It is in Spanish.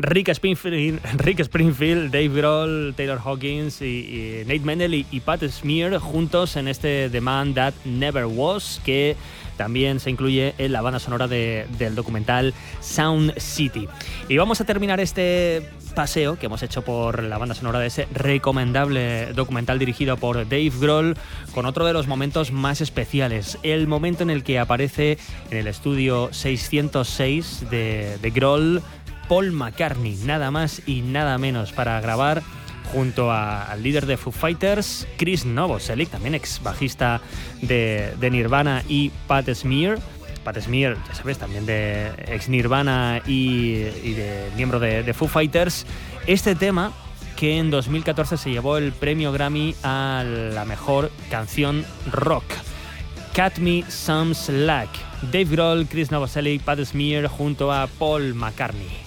Rick Springfield, Dave Grohl, Taylor Hawkins y Nate Mendel y Pat Smear juntos en este The Man That Never Was, que también se incluye en la banda sonora del documental Sound City. Y vamos a terminar este paseo que hemos hecho por la banda sonora de ese recomendable documental dirigido por Dave Grohl con otro de los momentos más especiales, el momento en el que aparece en el estudio 606 de Grohl Paul McCartney, nada más y nada menos, para grabar junto al líder de Foo Fighters, Chris Novoselic, también ex bajista de Nirvana, y Pat Smear. Pat Smear, ya sabes, también de ex Nirvana y de miembro de Foo Fighters. Este tema que en 2014 se llevó el premio Grammy a la mejor canción rock. Cut Me Some Slack. Dave Grohl, Chris Novoselic, Pat Smear junto a Paul McCartney.